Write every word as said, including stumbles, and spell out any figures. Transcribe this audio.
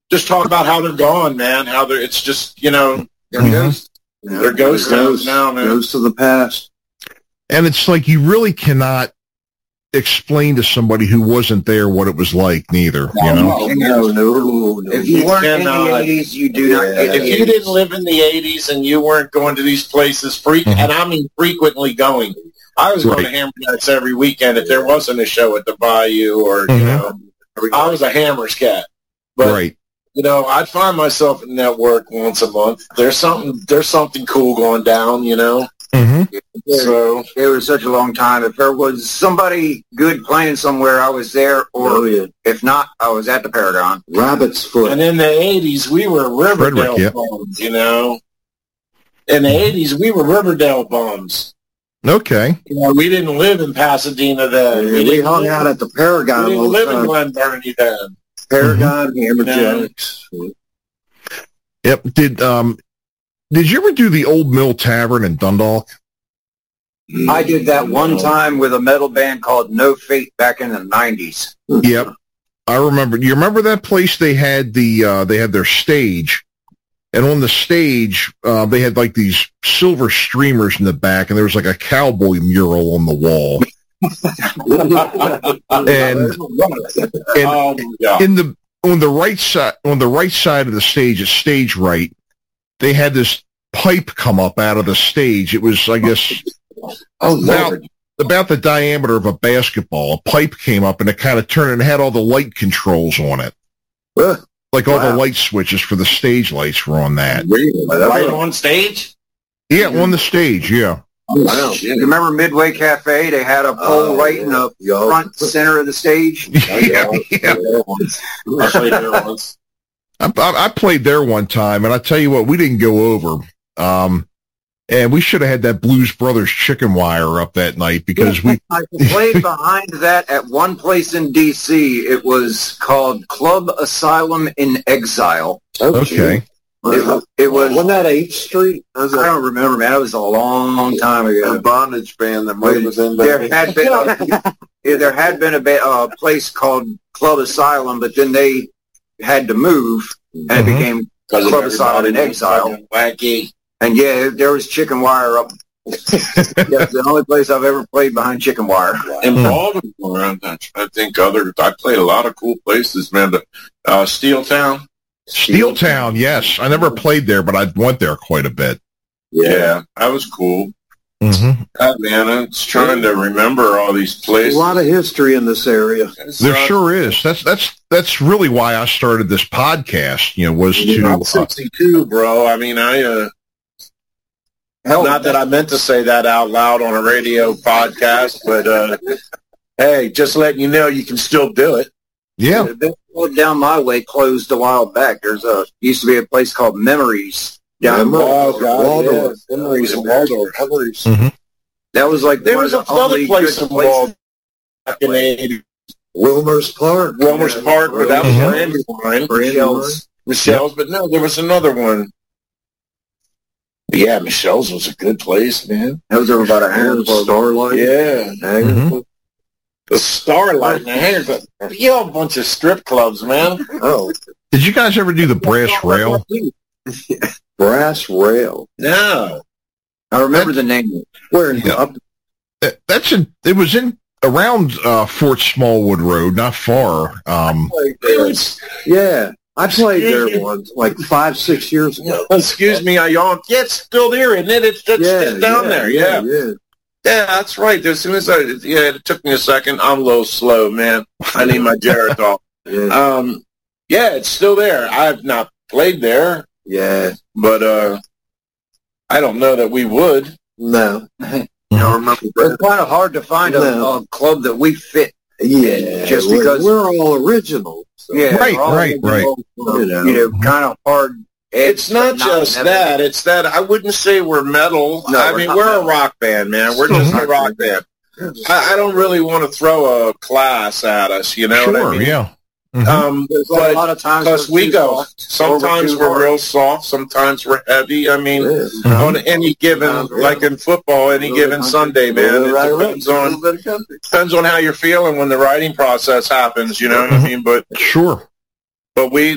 just talk about how they're gone, man. How they're, it's just, you know, they're Mhm. ghosts. Yeah, They're ghost towns goes, now, man. goes to the past. And it's like you really cannot explain to somebody who wasn't there what it was like, neither. You know, No, no, no, no. If you weren't in the cannot. eighties, you do not Yeah. get If the you eighties. didn't live in the eighties and you weren't going to these places, freak, Mhm. and I mean frequently going, I was going Right. to Hammer Nights every weekend if there wasn't a show at the Bayou or, you Mhm. know, I was a Hammers cat. But, right? you know, I'd find myself at Network once a month. There's something, there's something cool going down, you know? hmm So, It was such a long time. If there was somebody good playing somewhere, I was there, or Oh, yeah. if not, I was at the Paragon. Rabbit's foot. and in the eighties, we were Riverdale Frederick, yeah. bums, you know? In the eighties, we were Riverdale bums. Okay. You know, we didn't live in Pasadena then. Yeah, we didn't hung live- out at the We Paragon all didn't the live in time. Glen Burnie then. Paragon, Hammerjacks. Yep. Did um, did you ever do the Old Mill Tavern in Dundalk? I did that one time with a metal band called No Fate back in the nineties. Yep. I remember. You remember that place? They had the uh, they had their stage, and on the stage uh, they had like these silver streamers in the back, and there was like a cowboy mural on the wall. and and Um, yeah. in the on the right side on the right side of the stage, at stage right, they had this pipe come up out of the stage. It was, I guess, Oh, about, Lord. about the diameter of a basketball. A pipe came up and it kind of turned and had all the light controls on it. Uh, Like all the Wow. light switches for the stage lights were on that. Right on stage? Yeah, on the stage, yeah. Wow. You remember Midway Cafe? They had a pole Oh, right in the Yo. front center of the stage. yeah, yeah. I played there once. I, I, I played there one time, and I tell you what, we didn't go over. Um, and we should have had that Blues Brothers chicken wire up that night because we. I played behind that at one place in D C. It was called Club Asylum in Exile. Okay. It, it was. Wasn't that eighth Street? That was I a, don't remember, man. It was a long, long time a ago. bondage band that might have been There had been a, yeah, there had been a ba- uh, place called Club Asylum, but then they had to move, and Mhm. it became Club Asylum in Exile. Wacky. And yeah, there was chicken wire up. That's the only place I've ever played behind chicken wire. In Hmm. Baltimore, I, I think other, I played a lot of cool places, man. But uh, Steel Town. Steel Town, yes. I never played there, but I went there quite a bit. Yeah, that was cool. Mm-hmm. God, man, I'm just trying to remember all these a places. lot of history in this area. It's There not- sure is. That's that's that's really why I started this podcast. You know, was to I'm uh, sixty-two, bro. I mean, I, uh, Hell, not that I meant to say that out loud on a radio podcast, but, uh, hey, just letting you know you can still do it. yeah. The road down my way closed a while back. There's a used to be a place called Memories down. Memories. Oh, God, Waldorf. yeah. Memories in Waldorf. Memories. That was like There one was of the another only place good in places. Waldorf back in the eighties. Wilmer's Park. Wilmer's Park, but that was Mhm. Brandywine. Michelle's. Michelle's, but no, there was another one. But yeah, Michelle's was a good place, man. That was over about a handful. Starlight. Yeah. Mhm. The Starlight and the Hands. You know, a bunch of strip clubs, man. Oh, Did you guys ever do the brass rail? Brass Rail. No. I remember the name. Where in Yeah. up That- That's in. It was in around uh, Fort Smallwood Road, not far. Um, It was, Yeah, I played there once, like five, six years ago. excuse me, I yawned. Yeah, it's still there, isn't it? It's, it's, Yeah, it's down yeah, there, yeah. yeah. Yeah, that's right. As soon as I, yeah, it took me a second. I'm a little slow, man. I need my Geritol. Yeah, Um, yeah, it's still there. I've not played there, yeah. but uh, I don't know that we would. No, I remember. It's kind of hard to find a, No. a club that we fit. yeah. Just we're, because- we're all original. So, Yeah, Right, we're all right, right. You You know. know, kind of hard. It's not just that. It's that I wouldn't say we're metal. No, I we're mean, not we're a metal. rock band, man. We're just a rock band. I, I don't really want to throw a class at us, you know what I sure, mean? yeah. Mhm. Um, There's a but lot of times because we're we too go, soft, sometimes or too we're hard. real soft, sometimes we're heavy. I mean, Yeah. on any given, like in football, any given Sunday, man, it depends on depends on how you're feeling when the writing process happens. You know what I mean? But Sure. but we